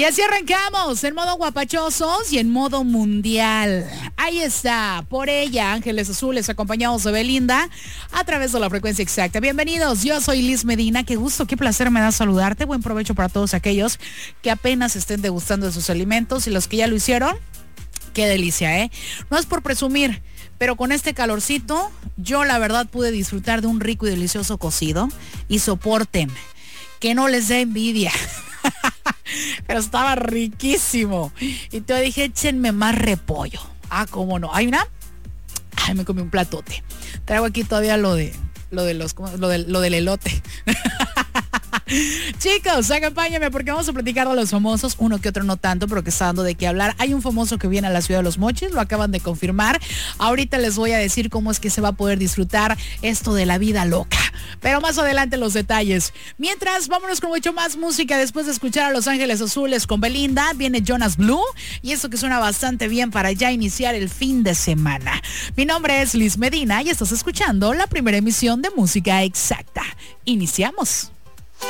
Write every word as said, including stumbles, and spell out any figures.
Y así arrancamos en modo guapachosos y en modo mundial. Ahí está, por ella, Ángeles Azules, acompañados de Belinda, a través de la frecuencia exacta. Bienvenidos, yo soy Liz Medina. Qué gusto, qué placer me da saludarte. Buen provecho para todos aquellos que apenas estén degustando de sus alimentos y los que ya lo hicieron. Qué delicia, ¿eh? No es por presumir, pero con este calorcito, yo la verdad pude disfrutar de un rico y delicioso cocido. Y soporten, que no les dé envidia. Pero estaba riquísimo. Y te dije, échenme más repollo. Ah, cómo no. Hay una. Ay, me comí un platote. Traigo aquí todavía lo de lo de los lo, de, lo del elote. Chicos, acompáñenme porque vamos a platicar de los famosos, uno que otro no tanto, pero que está dando de qué hablar. Hay un famoso que viene a la ciudad de Los Mochis, lo acaban de confirmar. Ahorita les voy a decir cómo es que se va a poder disfrutar esto de la vida loca, pero más adelante los detalles. Mientras, vámonos con mucho más música. Después de escuchar a Los Ángeles Azules con Belinda, viene Jonas Blue, y esto que suena bastante bien para ya iniciar el fin de semana. Mi nombre es Liz Medina y estás escuchando la primera emisión de Música Exacta. Iniciamos.